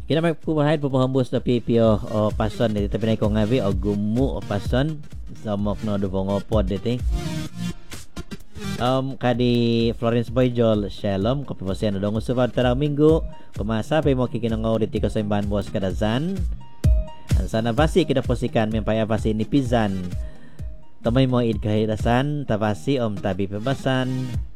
Kinamay pumahay pupahambos na pipio o pason dito pinay ko ngabi o gumu o pason sa mokno do bongopod dito. Kadi Florence Boyjol Shalom kapipasian dong usubad tarang minggu kumasa pa mo kikinangaw dito ko sa imbahan bos kadazan. Ang sana basi kita posikan mempaya basi ni Pizan. Tamay mo id kahirasan tabasi tabi pebasan.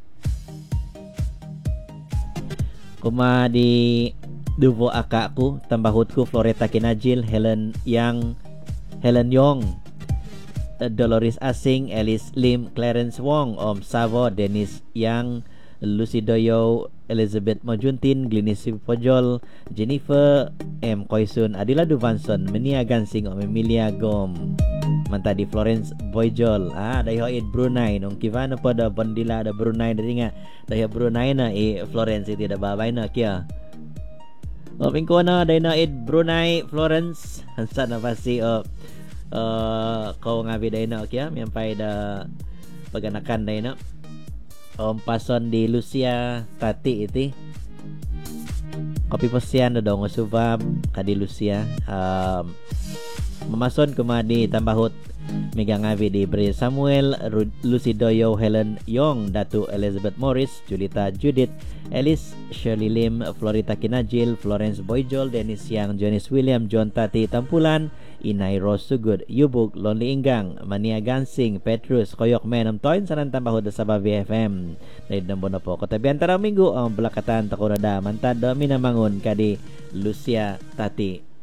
Kuma di duvo akaku tambahutku Floreta Kinajil Helen Yong Dolores Asing Alice Lim Clarence Wong Savo Dennis Yang Lucy Doyo Elizabeth Mojuntin Glynis Pojol Jennifer M Koisun Adila Duvanson Menia Gansing Emilia Gom manta di Florence Boyjol dayo id Brunei nung kivano po da bandila da Brunei dari nga dayo Brunei na Florence iti da babay na kya pingko na dayo na id Brunei Florence hansa na pasi kau ngabi dayo na kya miyampay da paganakan dayo na pason di Lucia Tati iti kopi posyan da dong usubab kadi Lucia mamason kumadi tambahut mega ngavi di Bri Samuel Lucy Doyo Helen Yong Datu Elizabeth Morris Julita Judith Alice Shirley Lim Florita Kinajil Florence Boyjol Dennis Yang Jonis William John Tati Tampulan Inay Rose Sugud Yubug Lonely Inggang Mania Gansing Petrus Koyok Menom Toin sanan tambahut sa Babi FM dahil nambono po katabihan tarang minggu ang belakatan takunada mantad minamangun kadi Lucia Tati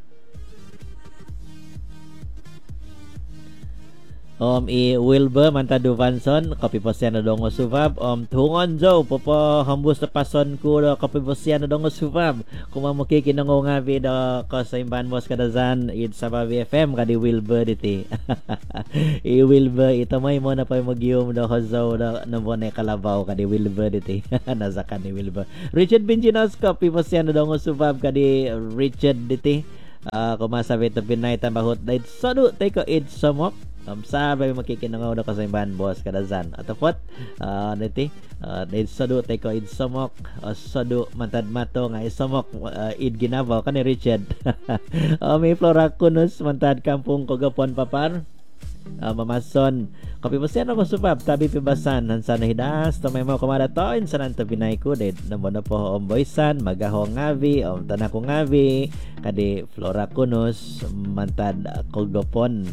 Wilbur Mantadu Vanson kopi posyan na dongo subab tungon jo popo hambus na pason ko do kopi posyan na dongo subab kumamuki kinango ngabi do ko sa imban mos kadazan id sa Babi FM kadi Wilbur diti Wilbur ito may mo na pa magyum do hozo do nabone kalabaw kadi Wilbur diti nazakan ni Wilbur Richard Benjinos kopi posyan na dongo subab kadi Richard diti kumasabi to pinay tambahut dahil sadu teko id somok sabi makikinangaw na kasimbahan boss kadazan atapot niti dahil sadu teko id somok sadu mantad mato nga isomok id ginabaw kani Richard may Flora Kunos mantad kampung Kogapon Papar mamason kopi pasyan mo subab tabi pibasan hansa na hidas to may mo kumadatoin sanan to binay ko dahil namo na po boysan magaho ngavi tanako ngavi kadi Flora Kunos mantad Kogapon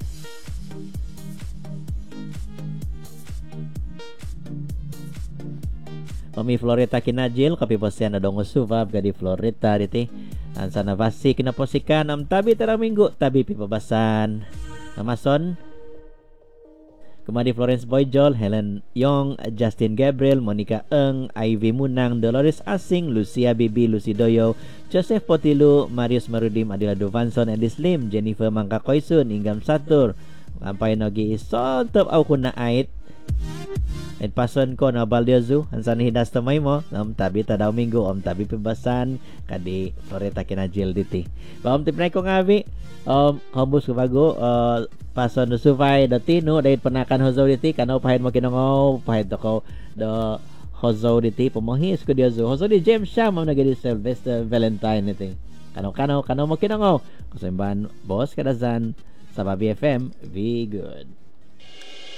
Omi Floreta Kinajil kapi posyan na dongo subab kadi Floreta diti ansa na basi kinaposikan tabi tarang minggu tabi pipabasan namason kumadi Florence Boyjol Helen Yong Justin Gabriel Monica Eng Ivy Munang Dolores Asing Lucia Bibi Lucy Doyo Joseph Potilu Marius Marudim Adila Duvanson Elis Lim Jennifer Mangka Koisun Inggam Satur ampay nogi isontop au kuna ait at pason ko na Baldiozu hansan hidas tamay mo tabi tadaw minggu tabi pibasan kadi Floreta Kinajil diti tipnay ko ngabi hambus ko bago pason no suvay dati no dahil panakan hozo diti kanaw pahid mo kinangaw pahid ko do hozo diti pumuhis ko diozu hozo di James Sham ang nagadi Sylvester Valentine diti kanaw mo kinangaw kusimban boss kadazan sa Babi FM be good.